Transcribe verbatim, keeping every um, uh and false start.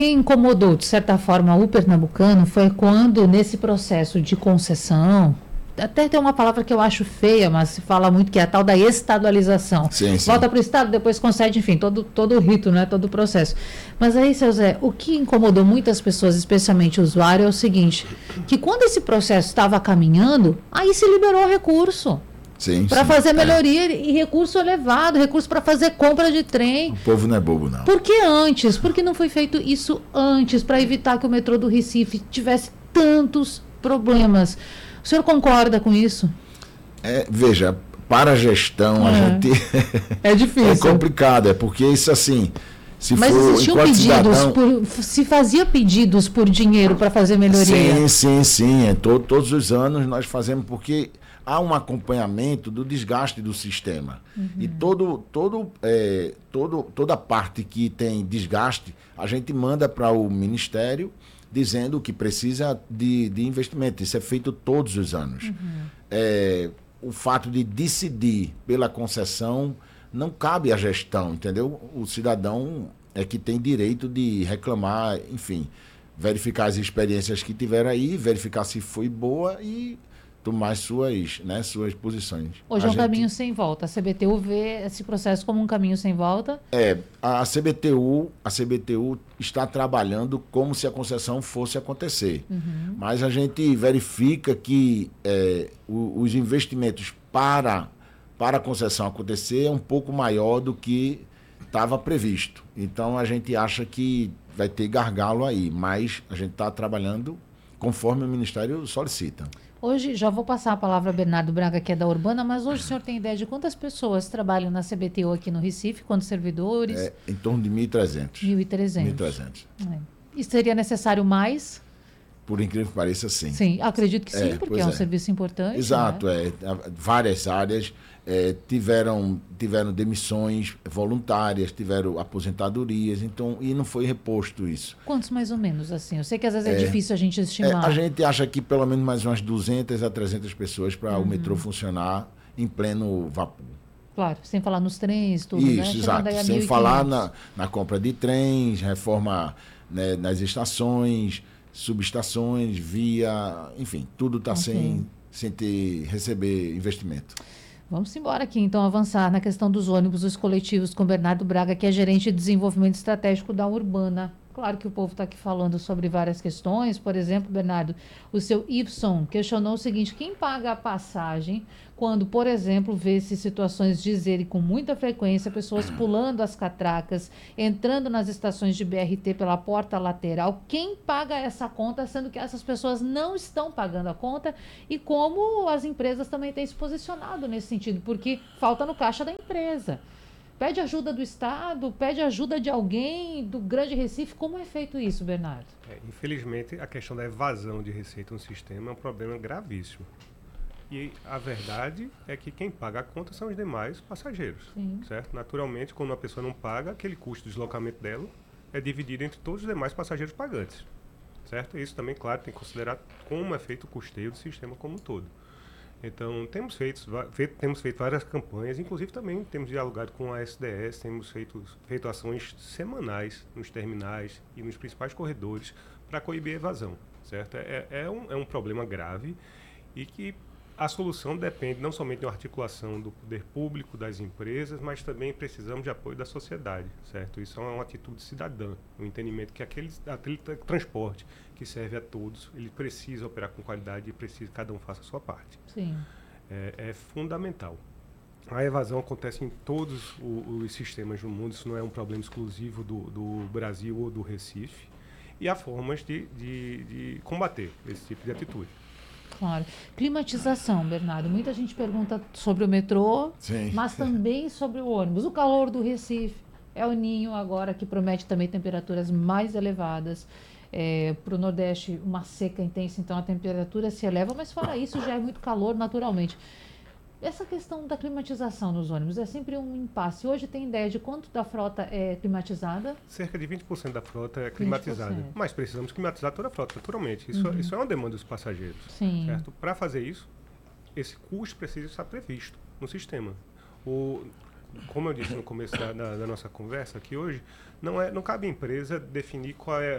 que incomodou, de certa forma, o pernambucano foi quando, nesse processo de concessão, até tem uma palavra que eu acho feia, mas se fala muito, que é a tal da estadualização. Sim, sim. Volta para o Estado, depois concede, enfim, todo, todo o rito, né, todo o processo. Mas aí, seu Zé, o que incomodou muitas pessoas, especialmente o usuário, é o seguinte, que quando esse processo estava caminhando, aí se liberou recurso. Para fazer melhoria é. e recurso elevado, recurso para fazer compra de trem. O povo não é bobo, não. Por que antes? Por que não foi feito isso antes, para evitar que o metrô do Recife tivesse tantos problemas? O senhor concorda com isso? É, veja, para a gestão, é. a gente... É difícil. É complicado, é porque isso assim... Se Mas for, existiam pedidos, cidadão, por, se fazia pedidos por dinheiro para fazer melhoria? Sim, sim, sim. É, todo, todos os anos nós fazemos, porque há um acompanhamento do desgaste do sistema. Uhum. E todo, todo, é, todo, toda parte que tem desgaste, a gente manda para o Ministério dizendo que precisa de, de investimento. Isso é feito todos os anos. Uhum. É, o fato de decidir pela concessão não cabe à gestão, entendeu? O cidadão é que tem direito de reclamar, enfim, verificar as experiências que tiveram aí, verificar se foi boa e tomar suas, né, suas posições. Hoje a é um gente... caminho sem volta. A C B T U vê esse processo como um caminho sem volta? É, a C B T U, a C B T U está trabalhando como se a concessão fosse acontecer. Uhum. Mas a gente verifica que é, o, os investimentos para... para a concessão acontecer é um pouco maior do que estava previsto. Então, a gente acha que vai ter gargalo aí, mas a gente está trabalhando conforme o Ministério solicita. Hoje, já vou passar a palavra a Bernardo Braga, que é da Urbana, mas hoje o senhor tem ideia de quantas pessoas trabalham na C B T U aqui no Recife, quantos servidores? É, em torno de mil e trezentos. mil e trezentos. mil e trezentos. É. E seria necessário mais? Por incrível que pareça, sim. Sim, acredito que sim, é, porque é um é. serviço importante. Exato, né? é. Várias áreas é, tiveram, tiveram demissões voluntárias, tiveram aposentadorias, então, e não foi reposto isso. Quantos mais ou menos, assim? Eu sei que às vezes é, é difícil a gente estimar. É, a gente acha que pelo menos mais umas duzentas a trezentas pessoas para uhum. o metrô funcionar em pleno vapor. Claro, sem falar nos trens, tudo, isso, né? Isso, exato. Sem falar na, na compra de trens, reforma, né, nas estações, subestações, via, enfim, tudo está okay. sem, sem ter, receber investimento. Vamos embora aqui, então, avançar na questão dos ônibus, os coletivos, com Bernardo Braga, que é gerente de desenvolvimento estratégico da Urbana. Claro que o povo está aqui falando sobre várias questões. Por exemplo, Bernardo, o seu Y questionou o seguinte: quem paga a passagem quando, por exemplo, vê-se situações dizerem com muita frequência pessoas pulando as catracas, entrando nas estações de B R T pela porta lateral? Quem paga essa conta, sendo que essas pessoas não estão pagando a conta? E como as empresas também têm se posicionado nesse sentido? Porque falta no caixa da empresa. Pede ajuda do Estado, pede ajuda de alguém do Grande Recife. Como é feito isso, Bernardo? É, infelizmente, a questão da evasão de receita no sistema é um problema gravíssimo. E a verdade é que quem paga a conta são os demais passageiros. Sim. Certo? Naturalmente, quando uma pessoa não paga, aquele custo de deslocamento dela é dividido entre todos os demais passageiros pagantes. Certo? Isso também, claro, tem que considerar como é feito o custeio do sistema como um todo. Então, temos feito, feito, temos feito várias campanhas, inclusive também temos dialogado com a S D S, temos feito, feito ações semanais nos terminais e nos principais corredores para coibir a evasão, certo? É, é, um, é um problema grave e que a solução depende não somente de uma articulação do poder público, das empresas, mas também precisamos de apoio da sociedade, certo? Isso é uma atitude cidadã, um entendimento que aquele, aquele transporte que serve a todos, ele precisa operar com qualidade e precisa que cada um faça a sua parte. Sim. É, é fundamental. A evasão acontece em todos os, os sistemas do mundo, isso não é um problema exclusivo do, do Brasil ou do Recife, e há formas de, de, de combater esse tipo de atitude. Claro. Climatização, Bernardo. Muita gente pergunta sobre o metrô, Sim. mas também sobre o ônibus. O calor do Recife é o Ninho agora, que promete também temperaturas mais elevadas. É, para o Nordeste, uma seca intensa, então a temperatura se eleva, mas fora isso já é muito calor naturalmente. Essa questão da climatização nos ônibus é sempre um impasse. Hoje tem ideia de quanto da frota é climatizada? Cerca de vinte por cento da frota é climatizada. vinte por cento. Mas precisamos climatizar toda a frota, naturalmente. Isso, uhum. isso é uma demanda dos passageiros. Sim. Certo? Para fazer isso, esse custo precisa estar previsto no sistema. O, como eu disse no começo da, da, da nossa conversa aqui hoje, não, é, não cabe à empresa definir qual é